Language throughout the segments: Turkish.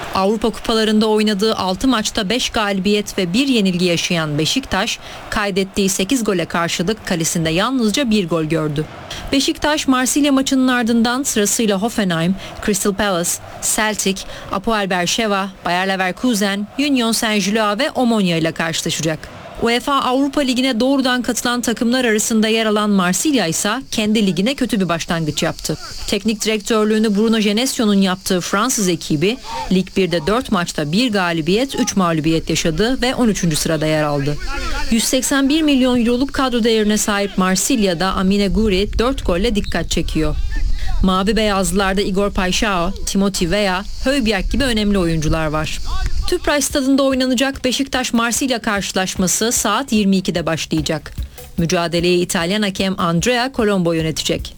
Avrupa kupalarında oynadığı 6 maçta 5 galibiyet ve 1 yenilgi yaşayan Beşiktaş, kaydettiği 8 gole karşılık kalesinde yalnızca 1 gol gördü. Beşiktaş, Marsilya maçının ardından sırasıyla Hoffenheim, Crystal Palace, Celtic, Apoel Berşeva, Bayer Leverkusen, Union Saint-Gilloise ve Omonia ile karşılaşacak. UEFA Avrupa Ligi'ne doğrudan katılan takımlar arasında yer alan Marsilya ise kendi ligine kötü bir başlangıç yaptı. Teknik direktörlüğünü Bruno Genesio'nun yaptığı Fransız ekibi Lig 1'de 4 maçta 1 galibiyet, 3 mağlubiyet yaşadı ve 13. sırada yer aldı. 181 milyon euroluk kadro değerine sahip Marsilya'da Amine Gouiri 4 golle dikkat çekiyor. Mavi beyazlılarda Igor Paixão, Timothy Weah, Højbjerg gibi önemli oyuncular var. Tüpraş stadında oynanacak Beşiktaş-Marsilya karşılaşması saat 22'de başlayacak. Mücadeleyi İtalyan hakem Andrea Colombo yönetecek.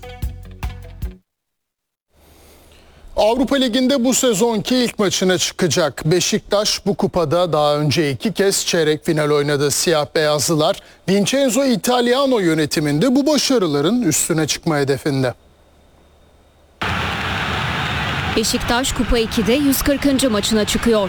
Avrupa Ligi'nde bu sezonki ilk maçına çıkacak. Beşiktaş bu kupada daha önce 2 kez çeyrek final oynadı. Siyah beyazlılar Vincenzo Italiano yönetiminde bu başarıların üstüne çıkma hedefinde. Beşiktaş Kupa 2'de 140. maçına çıkıyor.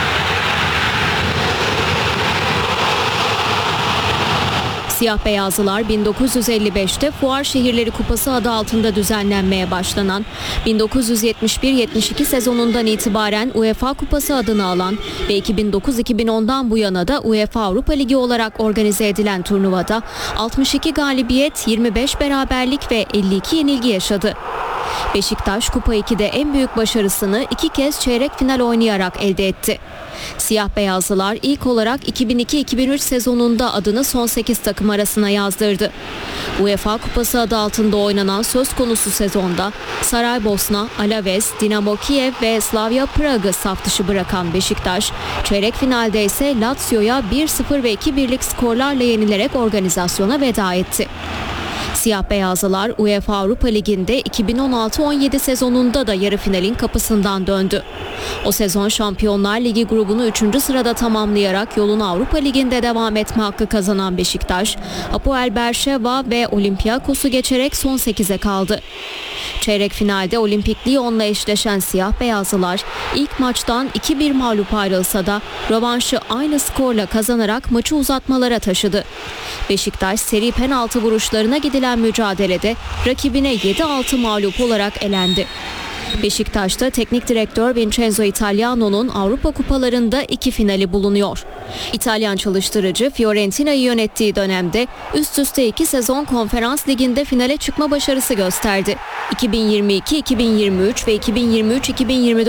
Siyah beyazlılar 1955'te Fuar Şehirleri Kupası adı altında düzenlenmeye başlanan, 1971-72 sezonundan itibaren UEFA Kupası adını alan ve 2009-2010'dan bu yana da UEFA Avrupa Ligi olarak organize edilen turnuvada 62 galibiyet, 25 beraberlik ve 52 yenilgi yaşadı. Beşiktaş Kupa 2'de en büyük başarısını 2 kez çeyrek final oynayarak elde etti. Siyah beyazlılar ilk olarak 2002-2003 sezonunda adını son 8 takım arasına yazdırdı. UEFA Kupası adı altında oynanan söz konusu sezonda Saraybosna, Alaves, Dinamo Kiev ve Slavia Prag'ı saf dışı bırakan Beşiktaş, çeyrek finalde ise Lazio'ya 1-0 ve 2-1'lik skorlarla yenilerek organizasyona veda etti. Siyah beyazlılar UEFA Avrupa Ligi'nde 2016-17 sezonunda da yarı finalin kapısından döndü. O sezon Şampiyonlar Ligi grubunu 3. sırada tamamlayarak yolunu Avrupa Ligi'nde devam etme hakkı kazanan Beşiktaş, Apoel Berşeva ve Olympiakos'u geçerek son 8'e kaldı. Çeyrek finalde Olimpik Lyon'la eşleşen siyah beyazlılar ilk maçtan 2-1 mağlup ayrılsa da rövanşı aynı skorla kazanarak maçı uzatmalara taşıdı. Beşiktaş seri penaltı vuruşlarına gidilen mücadelede rakibine 7-6 mağlup olarak elendi. Beşiktaş'ta teknik direktör Vincenzo Italiano'nun Avrupa kupalarında 2 finali bulunuyor. İtalyan çalıştırıcı Fiorentina'yı yönettiği dönemde üst üste 2 sezon Konferans Ligi'nde finale çıkma başarısı gösterdi. 2022-2023 ve 2023-2024